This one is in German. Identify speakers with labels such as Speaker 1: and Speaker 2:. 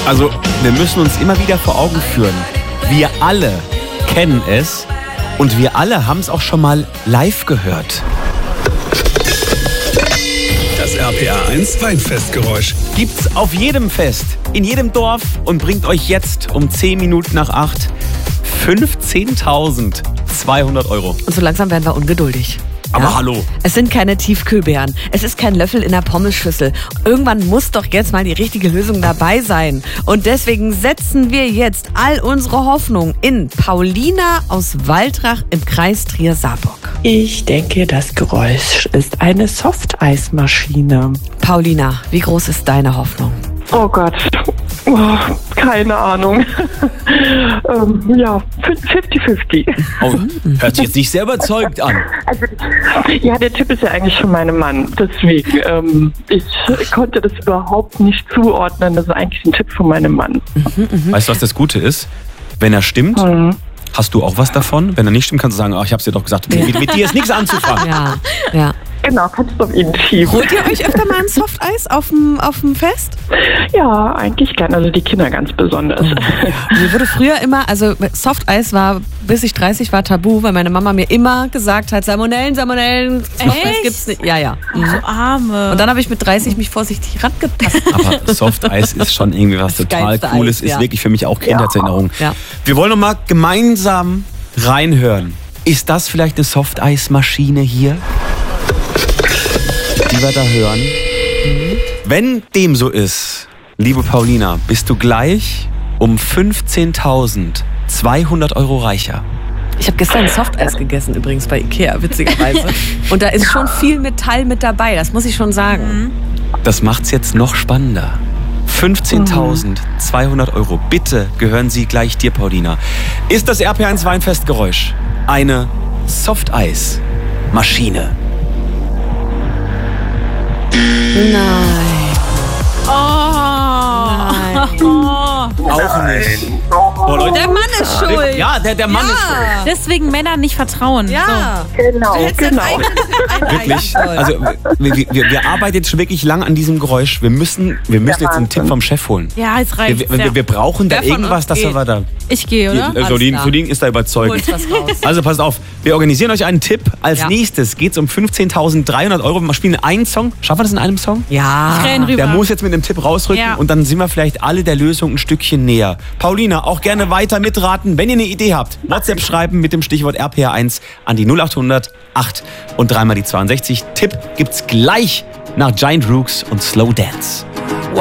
Speaker 1: Also, wir müssen uns immer wieder vor Augen führen. Wir alle kennen es und wir alle haben es auch schon mal live gehört.
Speaker 2: Das RPA1 Weinfestgeräusch.
Speaker 1: Gibt's auf jedem Fest, in jedem Dorf und bringt euch jetzt um 10 Minuten nach 8 15.200 Euro.
Speaker 3: Und so langsam werden wir ungeduldig.
Speaker 1: Aber hallo.
Speaker 3: Es sind keine Tiefkühlbeeren. Es ist kein Löffel in der Pommesschüssel. Irgendwann muss doch jetzt mal die richtige Lösung dabei sein. Und deswegen setzen wir jetzt all unsere Hoffnung in Paulina aus Waldrach im Kreis Trier-Saarburg.
Speaker 4: Ich denke, das Geräusch ist eine Softeismaschine.
Speaker 3: Paulina, wie groß ist deine Hoffnung?
Speaker 4: Oh Gott, keine Ahnung. Ja, 50-50.
Speaker 1: Oh, hört sich jetzt nicht sehr überzeugt an.
Speaker 4: Also, ja, der Tipp ist ja eigentlich von meinem Mann. Deswegen, ich konnte das überhaupt nicht zuordnen. Das ist eigentlich ein Tipp von meinem Mann.
Speaker 1: Weißt du, was das Gute ist? Wenn er stimmt, hast du auch was davon. Wenn er nicht stimmt, kannst du sagen, ach, ich hab's dir doch gesagt, mit dir ist nichts anzufangen.
Speaker 3: Ja.
Speaker 4: Genau, kannst du auf ihn schieben.
Speaker 3: Holt ihr euch öfter mal ein Softeis auf dem Fest?
Speaker 4: Ja, eigentlich gern. Also die Kinder ganz besonders.
Speaker 3: Mir wurde früher immer, also Softeis war, bis ich 30 war, tabu, weil meine Mama mir immer gesagt hat, Salmonellen, Softeis gibt's nicht. Ja.
Speaker 5: So arme.
Speaker 3: Und dann habe ich mit 30 mich vorsichtig rangepasst.
Speaker 1: Aber Softeis ist schon irgendwie was total
Speaker 3: geilste
Speaker 1: Cooles.
Speaker 3: Eis, ja.
Speaker 1: Ist wirklich für mich auch Kindheitserinnerung.
Speaker 3: Ja.
Speaker 1: Wir wollen noch mal gemeinsam reinhören. Ist das vielleicht eine Softeismaschine hier, die wir da hören? Wenn dem so ist, liebe Paulina, bist du gleich um 15.200 Euro reicher.
Speaker 3: Ich habe gestern Softeis gegessen, übrigens bei Ikea, witzigerweise. Und da ist schon viel Metall mit dabei, das muss ich schon sagen.
Speaker 1: Das macht's jetzt noch spannender. 15.200 Euro. Bitte gehören sie gleich dir, Paulina. Ist das RPA1 Weinfestgeräusch eine Softeis-Maschine?
Speaker 3: Nein.
Speaker 1: Auch nicht. Oh, Leute.
Speaker 3: Der Mann ist schuld.
Speaker 1: Ja, der Mann ist schuld.
Speaker 5: Deswegen Männern nicht vertrauen.
Speaker 3: Ja.
Speaker 4: Genau.
Speaker 1: Wirklich. Also wir arbeiten jetzt schon wirklich lang an diesem Geräusch. Wir müssen jetzt einen Tipp vom Chef holen.
Speaker 5: Ja, es reicht.
Speaker 1: Wir brauchen da
Speaker 3: Wer von
Speaker 1: irgendwas,
Speaker 3: uns
Speaker 1: dass
Speaker 3: geht?
Speaker 1: wir da...
Speaker 5: Ich gehe, oder?
Speaker 1: Solin ist da überzeugt.
Speaker 3: Holt was raus.
Speaker 1: Also passt auf, wir organisieren euch einen Tipp. Als nächstes geht es um 15.300 Euro. Wir spielen einen Song. Schaffen wir das in einem Song?
Speaker 3: Ja.
Speaker 5: Ich renn rüber.
Speaker 1: Der muss jetzt mit einem Tipp rausrücken und dann sind wir vielleicht alle der Lösung ein Stückchen näher. Paulina, auch gerne weiter mitraten. Wenn ihr eine Idee habt, WhatsApp schreiben mit dem Stichwort RPA1 an die 0800 8 und 3 mal die 62. Tipp gibt's gleich nach Giant Rooks und Slow Dance.